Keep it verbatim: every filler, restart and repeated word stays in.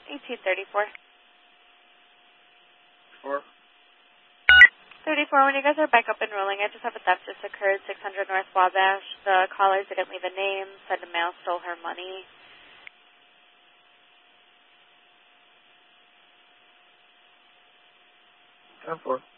eighteen thirty-four. Four. thirty-four, when you guys are back up and rolling, I just have a theft just occurred, six hundred North Wabash. The caller didn't leave a name, sent a mail, stole her money. ten four.